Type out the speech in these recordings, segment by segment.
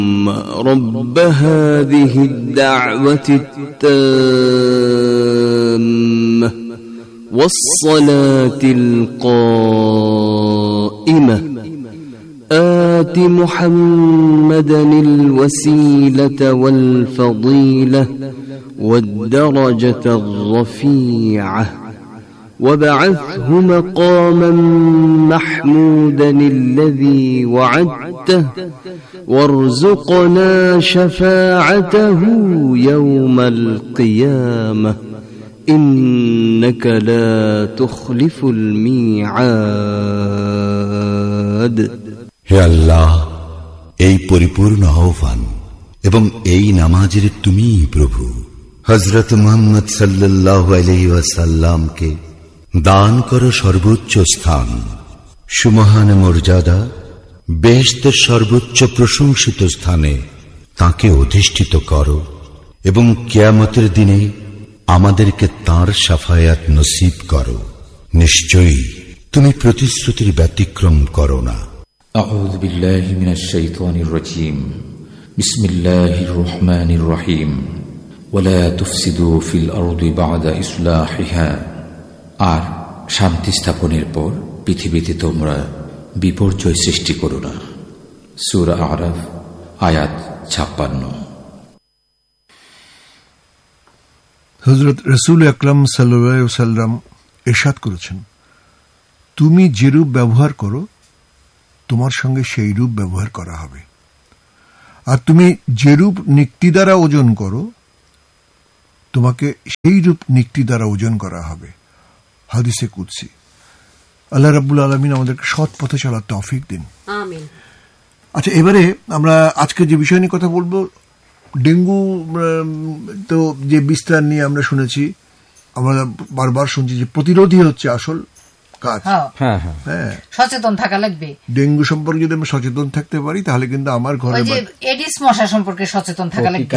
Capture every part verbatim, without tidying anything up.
رب هذه الدعوة التامة والصلاة القائمة آت محمدا الوسيلة والفضيلة والدرجة الرفيعة وابعثه مقاما محمودا الذي وعدته وارزقنا شفاعته يوم القيامة إنك لا تخلف الميعاد. হে আল্লাহ, এই পরিপূর্ণ আহ্বান এবং এই নামাজের তুমিই প্রভু। হযরত মুহাম্মদ সাল্লাল্লাহু আলাইহি ওয়াসাল্লামকে দান করো সর্বোচ্চ স্থান, সুমহান মর্যাদা, বেহেশতের সর্বোচ্চ প্রশংসিত স্থানে তাকে অধিষ্ঠিত করো এবং কিয়ামতের দিনে আমাদেরকে তাঁর শাফায়াত নসিব করো। নিশ্চয়ই তুমি প্রতিশ্রুতির ব্যতিক্রম করো না। আউযু বিল্লাহি মিনাশ শাইতানির রাজীম। বিসমিল্লাহির রহমানির রহিম। ওয়ালা তুফসিদু ফিল আরদি বা'দা ইসলাহিহা। আর শান্তি স্থাপনের পর পৃথিবীতে তোমরা বিপর্যয় সৃষ্টি করো না। সূরা আরাফ আয়াত ছাপ্পান্ন। হযরত রাসূল আকরাম সাল্লাল্লাহু আলাইহি ওয়াসাল্লাম ইরশাদ করেছেন, তুমি যে রূপ ব্যবহার করো তোমার সঙ্গে সেই রূপ ব্যবহার করা হবে, আর তুমি যে রূপ নিক্তি দ্বারা ওজন করো তোমাকে সেই রূপ নিক্তি দ্বারা ওজন করা হবে। হাদিসে কুদসি। আল্লাহ রাব্বুল আলামিন আমাদেরকে সৎ পথে চলার তৌফিক দিন, আমিন। আচ্ছা, এবারে আমরা আজকে যে বিষয় নিয়ে কথা বলবো, ডেঙ্গু তো যে বিস্তার নিয়ে আমরা শুনেছি, আমরা বারবার শুনছি যে প্রতিরোধী হচ্ছে আসল কাজ। হ্যাঁ হ্যাঁ, সচেতন থাকা লাগবে। ডেঙ্গু সম্পর্কে যদি আমরা সচেতন থাকতে পারি তাহলে কিন্তু আমার ঘরে এডিস মশা সম্পর্কে সচেতন থাকা লাগবে,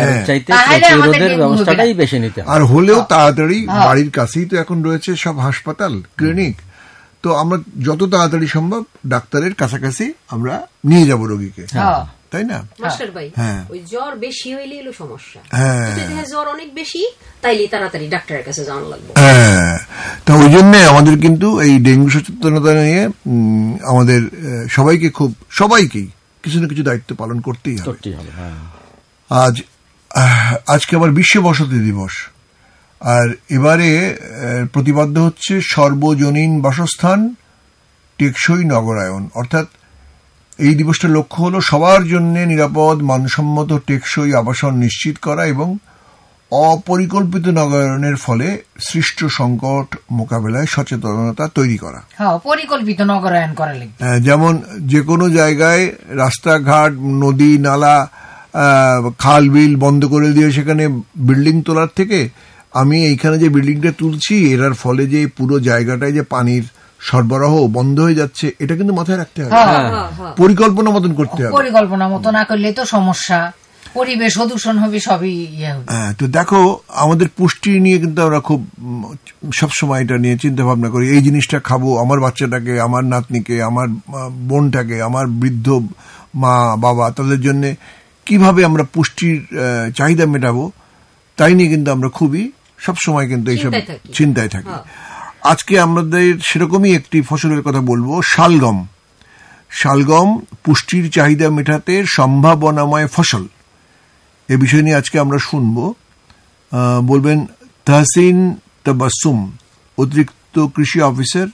আর হলেও তাড়াতাড়ি বাড়ির কাছেই তো এখন রয়েছে সব হাসপাতাল, ক্লিনিক, তো আমরা যত তাড়াতাড়ি সম্ভব ডাক্তারের কাছাকাছি আমরা নিয়ে যাব রোগীকে, তাই না মাস্টার ভাই? ওই জ্বর বেশি হইলে এলো সমস্যা, যদি জ্বর অনেক বেশি তাইলে তাড়াতাড়ি ডাক্তারের কাছে যাওয়া লাগবে। হ্যাঁ, তা ওই জন্য আমাদের কিন্তু এই ডেঙ্গু সচেতনতা নিয়ে আমাদের সবাইকে খুব সবাইকেই কিছু না কিছু দায়িত্ব পালন করতেই হবে। আজ আজকে আবার বিশ্ব বসতি দিবস, আর এবারে প্রতিপাদ্য হচ্ছে সর্বজনীন বাসস্থান টেকসই নগরায়ন, অর্থাৎ এই দিবসটার লক্ষ্য হল সবার জন্য নিরাপদ, মানসম্মত, টেকসই আবাসন নিশ্চিত করা এবং অপরিকল্পিত নগরায়নের ফলে সৃষ্ট সংকট মোকাবেলায় সচেতনতা তৈরি করা। পরিকল্পিত নগরায়ন করা লাগবে, যেমন যে কোনো জায়গায় রাস্তাঘাট, নদী নালা, খাল বিল বন্ধ করে দিয়ে সেখানে বিল্ডিং তোলার থেকে আমি এইখানে যে বিল্ডিংটা তুলছি এটার ফলে যে পুরো জায়গাটায় যে পানির সরবরাহ বন্ধ হয়ে যাচ্ছে, এটা কিন্তু মাথায় রাখতে হবে, পরিকল্পনা মতন করতে হবে। পরিকল্পনা মতো না করলে তো সমস্যা, পরিবেশ প্রদূষণ হবে, সবই ইয়ে হবে। হ্যাঁ, তো দেখো আমাদের পুষ্টি নিয়ে কিন্তু আমরা খুব সবসময় এটা নিয়ে চিন্তা ভাবনা করি, এই জিনিসটা খাবো আমার বাচ্চাটাকে, আমার নাতনিকে, আমার বোনটাকে, আমার বৃদ্ধ মা বাবা, তাদের জন্য কিভাবে আমরা পুষ্টির চাহিদা মেটাবো, তাই নিয়ে কিন্তু আমরা খুবই সবসময় কিন্তু এইসব চিন্তায় থাকি। আজকে আমাদের সেরকমই একটি ফসলের কথা বলবো, শালগম। শালগম পুষ্টির চাহিদা মেটাতে সম্ভাবনাময় ফসল, এ বিষয় নিয়ে আজকে আমরা শুনবো। বলবেন তাহসিন তাবাসসুম, অতিরিক্ত কৃষি অফিসার,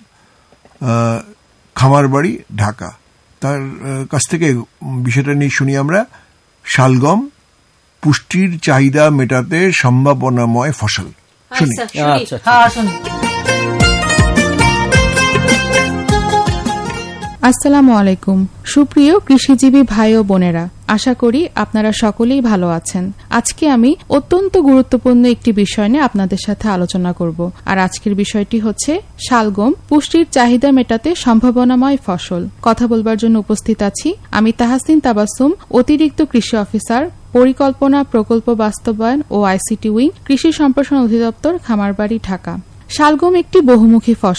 খামারবাড়ি, ঢাকা। তার কাছ থেকে বিষয়টা নিয়ে শুনি আমরা। শালগম পুষ্টির চাহিদা মেটাতে সম্ভাবনাময় ফসল, শুনি। আসসালামু আলাইকুম সুপ্রিয় কৃষিজীবী ভাই ও বোনেরা, আশা করি আপনারা সকলেই ভালো আছেন। আজকে আমি অত্যন্ত গুরুত্বপূর্ণ একটি বিষয় নিয়ে আপনাদের সাথে আলোচনা করব, আর আজকের বিষয়টি হচ্ছে শালগম পুষ্টির চাহিদা মেটাতে সম্ভাবনাময় ফসল। কথা বলবার জন্য উপস্থিত আছি আমি তাহসিন তাবাসসুম, অতিরিক্ত কৃষি অফিসার, পরিকল্পনা, প্রকল্প বাস্তবায়ন ও আইসিটি উইং, কৃষি সম্প্রসারণ অধিদপ্তর, খামারবাড়ি, ঢাকা। শালগম একটি বহুমুখী ফসল।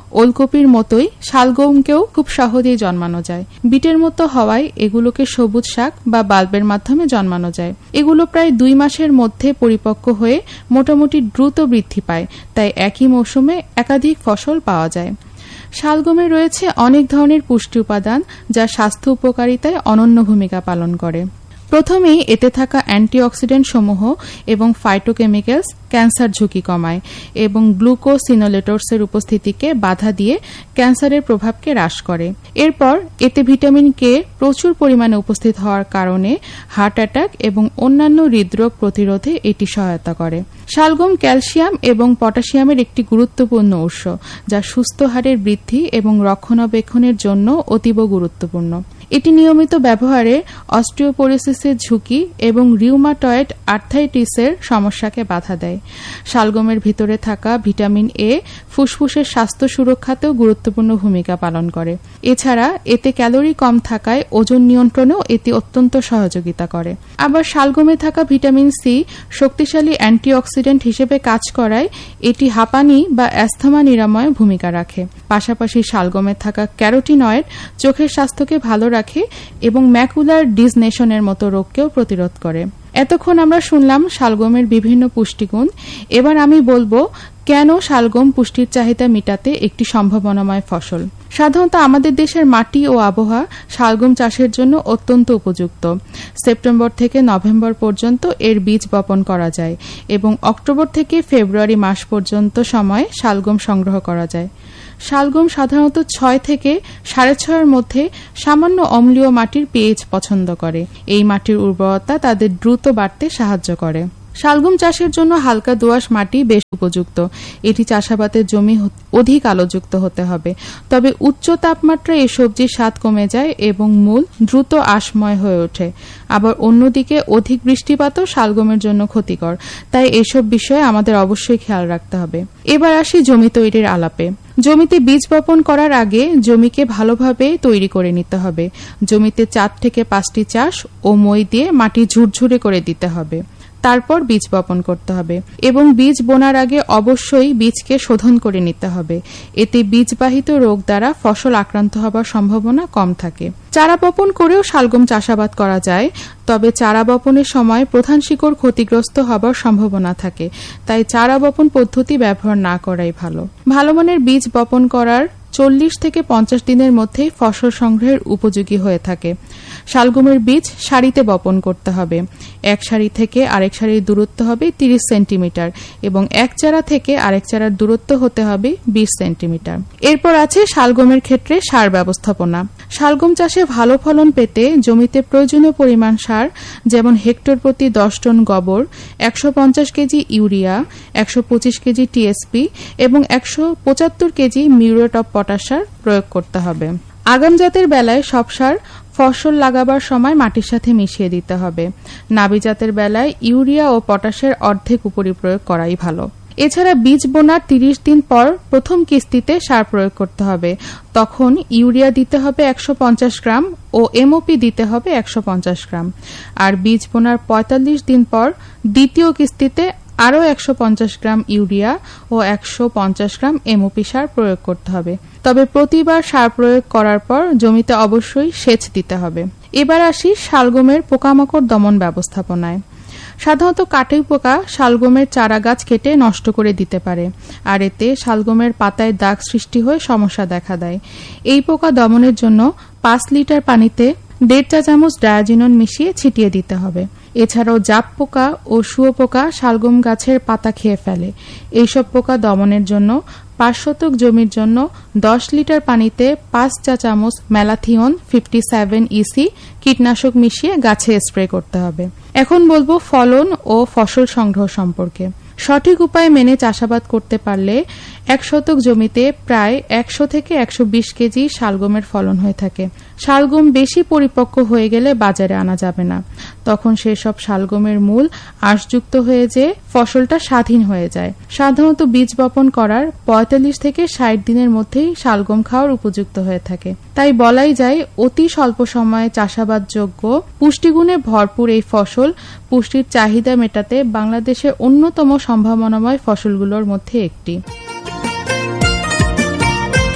ওলকপির মতোই শালগমকেও খুব সহজেই জন্মানো যায়। বিটের মতো হওয়ায় এগুলোকে সবুজ শাক বা বাল্বের মাধ্যমে জন্মানো যায়। এগুলো প্রায় দুই মাসের মধ্যে পরিপক্ক হয়ে মোটামুটি দ্রুত বৃদ্ধি পায়, তাই একই মৌসুমে একাধিক ফসল পাওয়া যায়। শালগমে রয়েছে অনেক ধরনের পুষ্টি উপাদান যা স্বাস্থ্য উপকারিতায় অনন্য ভূমিকা পালন করে। প্রথমেই এতে থাকা অ্যান্টিঅক্সিডেন্ট সমূহ এবং ফাইটোকেমিক্যালস ক্যান্সার ঝুঁকি কমায় এবং গ্লুকোসিনোলেটরসের উপস্থিতিকে বাধা দিয়ে ক্যান্সারের প্রভাবকে হ্রাস করে। এরপর এতে ভিটামিন কে প্রচুর পরিমাণে উপস্থিত হওয়ার কারণে হার্ট অ্যাটাক এবং অন্যান্য হৃদরোগ প্রতিরোধে এটি সহায়তা করে। শালগম ক্যালসিয়াম এবং পটাশিয়ামের একটি গুরুত্বপূর্ণ উৎস, যা সুস্থ হাড়ের বৃদ্ধি এবং রক্ষণাবেক্ষণের জন্য অতীব গুরুত্বপূর্ণ। এটি নিয়মিত ব্যবহারে অস্টিওপোরোসিসের ঝুঁকি এবং রিউমাটয়েড আর্থ্রাইটিসের সমস্যাকে বাধা দেয়। শালগমের ভিতরে থাকা ভিটামিন এ ফুসফুসের স্বাস্থ্য সুরক্ষাতেও গুরুত্বপূর্ণ ভূমিকা পালন করে। এছাড়া এতে ক্যালোরি কম থাকায় ওজন নিয়ন্ত্রণেও এটি অত্যন্ত সহযোগিতা করে। আবার শালগমে থাকা ভিটামিন সি শক্তিশালী অ্যান্টিঅক্সিডেন্ট হিসেবে কাজ করায় এটি হাঁপানি বা অ্যাস্থমা নিরাময়ে ভূমিকা রাখে। পাশাপাশি শালগমে থাকা ক্যারোটিনয়েড চোখের স্বাস্থ্যকে ভালো রাখে এবং ম্যাকুলার ডিজনেশনের মতো রোগকেও প্রতিরোধ করে। এতক্ষণ আমরা শুনলাম শালগমের বিভিন্ন পুষ্টিগুণ। এবার আমি বলবো কেন শালগম পুষ্টির চাহিদা মেটাতে একটি সম্ভাবনাময় ফসল। সাধারণত আমাদের দেশের মাটি ও আবহাওয়া শালগম চাষের জন্য অত্যন্ত উপযুক্ত। সেপ্টেম্বর থেকে নভেম্বর পর্যন্ত এর বীজ বপন করা যায় এবং অক্টোবর থেকে ফেব্রুয়ারি মাস পর্যন্ত সময়ে শালগম সংগ্রহ করা যায়। শালগম সাধারণত ছয় থেকে সাড়ে ছয়ের মধ্যে সামান্য অম্লীয় মাটির পিএইচ পছন্দ করে। এই মাটির উর্বরতা তাদের দ্রুত বাড়তে সাহায্য করে। শালগম চাষের জন্য হালকা দোআঁশ মাটি বেশ উপযুক্ত। এটি চাষাবাদের জমি অধিক আলোযুক্ত হতে হবে, তবে উচ্চ তাপমাত্রায় এই সবজির স্বাদ কমে যায় এবং মূল দ্রুত আঁশময় হয়ে ওঠে। আবার অন্যদিকে অধিক বৃষ্টিপাতও শালগমের জন্য ক্ষতিকর, তাই এসব বিষয়ে আমাদের অবশ্যই খেয়াল রাখতে হবে। এবার আসি জমি তৈরির আলাপে। জমিতে বীজ বপন করার আগে জমিকে ভালোভাবে তৈরি করে নিতে হবে। জমিতে চার থেকে পাঁচটি চাষ ও মই দিয়ে মাটি ঝুরঝুরে করে দিতে হবে। তারপর বীজ বপন করতে হবে এবং বীজ বোনার আগে অবশ্যই বীজকে শোধন করে নিতে হবে। এতে বীজবাহিত রোগ দ্বারা ফসল আক্রান্ত হবার সম্ভাবনা কম থাকে। চারা বপন করেও শালগম চাষাবাদ করা যায়, তবে চারা বপনের সময় প্রধান শিকড় ক্ষতিগ্রস্ত হবার সম্ভাবনা থাকে, তাই চারা বপন পদ্ধতি ব্যবহার না করাই ভালো। ভালো মানের বীজ বপন করার চল্লিশ থেকে পঞ্চাশ দিনের মধ্যেই ফসল সংগ্রহের উপযোগী হয়ে থাকে। শালগমের বীজ সারিতে বপন করতে হবে। এক সারি থেকে আরেক সারির দূরত্ব হবে তিরিশ সেন্টিমিটার এবং এক চারা থেকে আরেক চারার দূরত্ব হতে হবে বিশ সেন্টিমিটার। এরপর আছে শালগমের ক্ষেত্রে সার ব্যবস্থাপনা। শালগম চাষে ভালো ফলন পেতে জমিতে প্রয়োজনীয় পরিমাণ সার, যেমন হেক্টর প্রতি দশ টন গোবর, একশো পঞ্চাশ কেজি ইউরিয়া, একশো পঁচিশ কেজি টিএসপি এবং একশো পঁচাত্তর কেজি মিউরেট অফ পটাশ সার প্রয়োগ করতে হবে। আগাম জাতের বেলায় সব সার ফসল লাগাবার সময় মাটির সাথে মিশিয়ে দিতে হবে। নাবি জাতের বেলায় ইউরিয়া ও পটাশের অর্ধেক উপরি প্রয়োগ করাই ভালো। এছাড়া বীজ বোনার তিরিশ দিন পর প্রথম কিস্তিতে সার প্রয়োগ করতে হবে। তখন ইউরিয়া দিতে হবে একশো পঞ্চাশ গ্রাম ও এমওপি দিতে হবে একশো পঞ্চাশ গ্রাম। আর বীজ বোনার পঁয়তাল্লিশ দিন পর দ্বিতীয় কিস্তিতে আরও একশো পঞ্চাশ গ্রাম ইউরিয়া ও একশো পঞ্চাশ গ্রাম এমওপি সার প্রয়োগ করতে হবে। তবে প্রতিবার সার প্রয়োগ করার পর জমিতে অবশ্যই সেচ দিতে হবে। এবার আসি শালগমের পোকামাকড় দমন ব্যবস্থাপনায়। সাধারণত কাটুই পোকা শালগমের চারা গাছ কেটে নষ্ট করে দিতে পারে, আর এতে শালগমের পাতায় দাগ সৃষ্টি হয়ে সমস্যা দেখা দেয়। এই পোকা দমনের জন্য পাঁচ লিটার পানিতে দেড় চা চামচ ডায়াজিনন মিশিয়ে ছিটিয়ে দিতে হবে। এছাড়াও জাপ পোকা ও শুয়োপোকা শালগম গাছের পাতা খেয়ে ফেলে। এইসব পোকা দমনের জন্য পাঁচ শতক জমির জন্য দশ লিটার পানিতে পাঁচ চা চামচ ম্যালাথিয়ন ফিফটি সেভেন ইসি কীটনাশক মিশিয়ে গাছে স্প্রে করতে হবে। এখন বলবো ফলন ও ফসল সংগ্রহ সম্পর্কে। সঠিক উপায় মেনে চাষাবাদ করতে পারলে এক শতক জমিতে প্রায় একশো থেকে একশো বিশ কেজি শালগমের ফলন হয়ে থাকে। শালগম বেশি পরিপক্ক হয়ে গেলে বাজারে আনা যাবে না, তখন সেসব শালগমের মূল আঁশযুক্ত হয়ে যে ফসলটা স্বাধীন হয়ে যায়। সাধারণত বীজ বপন করার পঁয়তাল্লিশ থেকে ষাট দিনের মধ্যেই শালগম খাওয়ার উপযুক্ত হয়ে থাকে। তাই বলাই যায় অতি স্বল্প সময়ে চাষাবাদযোগ্য পুষ্টিগুণে ভরপুর এই ফসল পুষ্টির চাহিদা মেটাতে বাংলাদেশের অন্যতম সম্ভাবনাময় ফসলগুলোর মধ্যে একটি।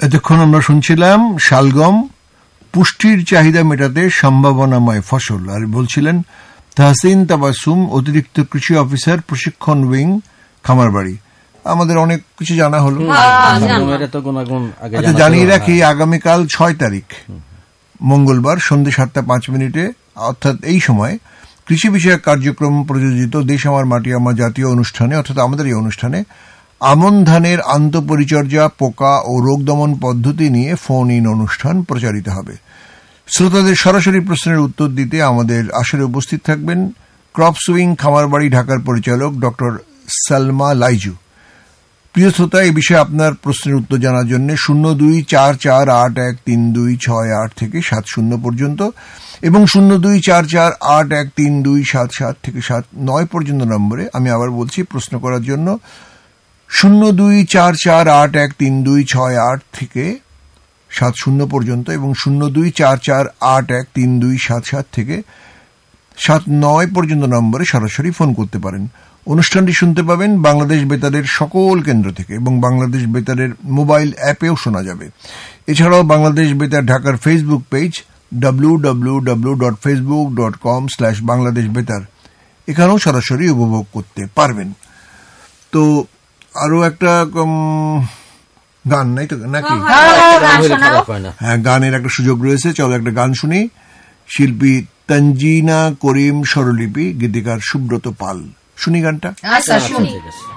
এতক্ষণ আমরা শুনছিলাম শালগম পুষ্টির চাহিদা মেটাতে সম্ভাবনাময় ফসল, আর বলছিলেন তাহসিন তাবাসুম, অতিরিক্ত কৃষি অফিসার, প্রশিক্ষণ উইং, খামারবাড়ি। আমাদের অনেক কিছু জানা হলো। আচ্ছা, জানিয়ে রাখি আগামীকাল ছয় তারিখ মঙ্গলবার সন্ধ্যে সাতটা পাঁচ মিনিটে অর্থাৎ এই সময় কৃষি বিষয়ক কার্যক্রম প্রযোজিত দেশ আমার মাটি আমার জাতীয় অনুষ্ঠানে অর্থাৎ আমাদের এই অনুষ্ঠানে আমন ধানের আন্তঃপরিচর্যা, পোকা ও রোগ দমন পদ্ধতি নিয়ে ফোন ইন অনুষ্ঠান প্রচারিত হবে। শ্রোতাদের সরাসরি প্রশ্নের উত্তর দিতে আমাদের আসরে উপস্থিত থাকবেন ক্রপ সুইং খামারবাড়ি ঢাকার পরিচালক ডক্টর সালমা লাইজু। প্রিয় শ্রোতা, এই বিষয়ে আপনার প্রশ্নের উত্তর জানার জন্য শূন্য দুই চার চার আট এক তিন দুই ছয় আট থেকে সাত শূন্য পর্যন্ত এবং শূন্য দুই চার চার আট এক তিন দুই সাত সাত থেকে সাত নয় পর্যন্ত নম্বরে, আমি আবার বলছি, প্রশ্ন করার জন্য শূন্য দুই চার চার আট এক তিন দুই ছয় আট থেকে সাত শূন্য পর্যন্ত এবং শূন্য দুই চার চার আট এক তিন দুই সাত সাত থেকে সাত নয় পর্যন্ত নম্বরে সরাসরি ফোন করতে পারেন। অনুষ্ঠানটি শুনতে পাবেন বাংলাদেশ বেতারের সকল কেন্দ্র থেকে এবং বাংলাদেশ বেতারের মোবাইল অ্যাপেও শোনা যাবে। এছাড়াও বাংলাদেশ বেতার ঢাকার Facebook page W W W dot Facebook dot com slash Bangladesh বেতার, এখানেও সরাসরি উপভোগ করতে পারবেন। তো আরো একটা গান নাই তো নাকি? হ্যাঁ, গানের একটা সুযোগ রয়েছে। চলো একটা গান শুনি। শিল্পী তঞ্জিনা করিম স্বরলিপি, গীতিকার সুব্রত পাল। শুনি গানটা। আচ্ছা শুনি।